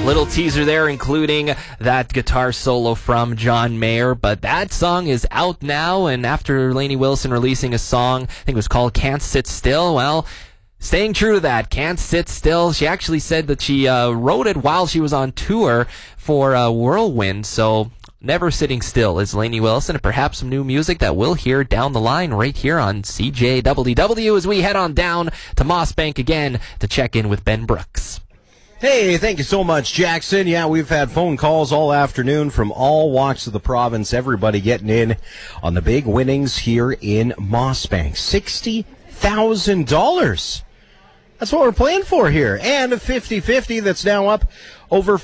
Little teaser there, including that guitar solo from John Mayer. But that song is out now, and after Lainey Wilson releasing a song, I think it was called Can't Sit Still, well, staying true to that, Can't Sit Still. She actually said that she wrote it while she was on tour for Whirlwind, so never sitting still is Lainey Wilson, and perhaps some new music that we'll hear down the line right here on CJWW as we head on down to Mossbank again to check in with Ben Brooks. Hey, thank you so much, Jackson. Yeah, we've had phone calls all afternoon from all walks of the province, everybody getting in on the big winnings here in Mossbank. $60,000. That's what we're playing for here. And a 50-50 that's now up over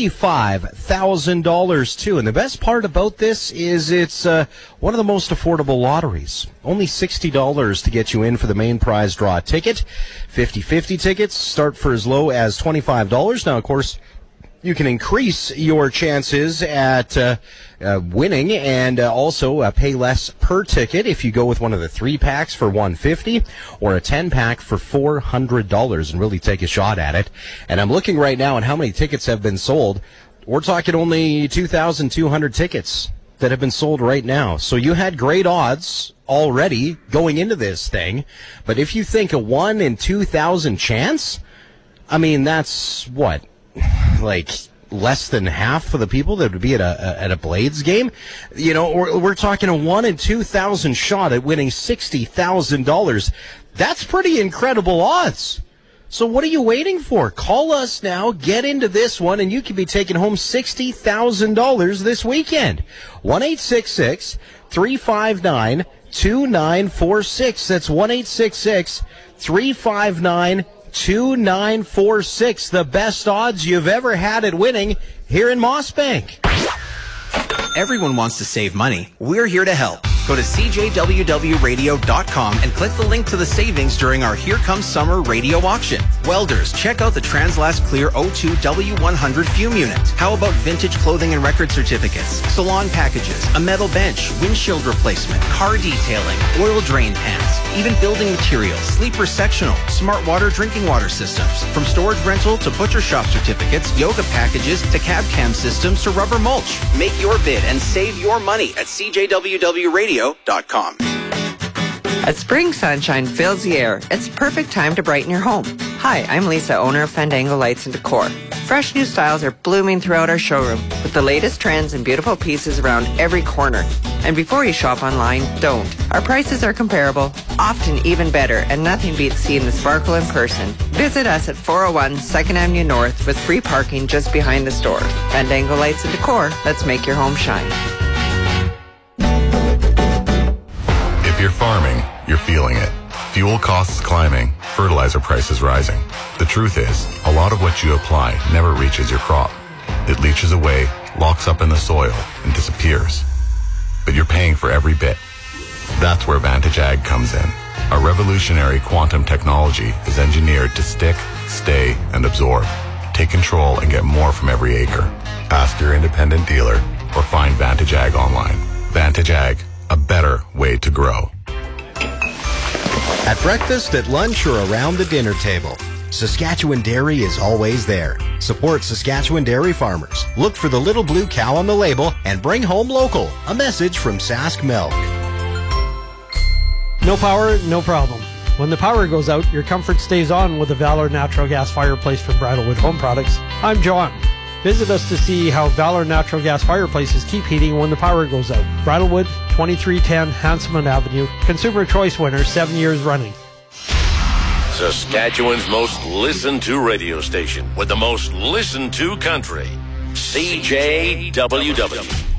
$45,000 too. And the best part about this is it's one of the most affordable lotteries. Only $60 to get you in for the main prize draw ticket. 50-50 tickets start for as low as $25. Now, of course, you can increase your chances at winning and also pay less per ticket if you go with one of the 3-packs for $150 or a 10-pack for $400 and really take a shot at it. And I'm looking right now at how many tickets have been sold. We're talking only 2,200 tickets that have been sold right now. So you had great odds already going into this thing. But if you think a 1 in 2,000 chance, I mean, that's what? Like less than half of the people that would be at a Blades game. You know, we're talking a 1 in 2,000 shot at winning $60,000. That's pretty incredible odds. So what are you waiting for? Call us now, get into this one, and you could be taking home $60,000 this weekend. 1-866-359-2946. That's 1-866-359-2946. The best odds you've ever had at winning here in Mossbank. Everyone wants to save money. We're here to help. Go to cjwwradio.com and click the link to the savings during our Here Comes Summer radio auction. Welders, check out the Translast Clear O2 W100 fume unit. How about vintage clothing and record certificates, salon packages, a metal bench, windshield replacement, car detailing, oil drain pans, even building materials, sleeper sectional, smart water drinking water systems. From storage rental to butcher shop certificates, yoga packages to cab cam systems to rubber mulch. Make your bid and save your money at cjwwradio.com. As spring sunshine fills the air, it's the perfect time to brighten your home. Hi, I'm Lisa, owner of Fandango Lights and Decor. Fresh new styles are blooming throughout our showroom with the latest trends and beautiful pieces around every corner. And before you shop online, don't. Our prices are comparable, often even better, and nothing beats seeing the sparkle in person. Visit us at 401 2nd Avenue North with free parking just behind the store. Fandango Lights and Decor, let's make your home shine. If you're farming, you're feeling it. Fuel costs climbing, fertilizer prices rising. The truth is, a lot of what you apply never reaches your crop. It leaches away, locks up in the soil, and disappears. But you're paying for every bit. That's where Vantage Ag comes in. Our revolutionary quantum technology is engineered to stick, stay, and absorb. Take control and get more from every acre. Ask your independent dealer or find Vantage Ag online. Vantage Ag, a better way to grow. At breakfast, at lunch, or around the dinner table, Saskatchewan Dairy is always there. Support Saskatchewan dairy farmers. Look for the little blue cow on the label and bring home local. A message from Sask Milk. No power, no problem. When the power goes out, your comfort stays on with the Valor Natural Gas Fireplace from Bridalwood Home Products. I'm John. Visit us to see how Valor Natural Gas Fireplaces keep heating when the power goes out. Bridalwood, 2310 Hanselman Avenue. Consumer Choice winner 7 years running. Saskatchewan's most listened to radio station with the most listened to country. CJWW.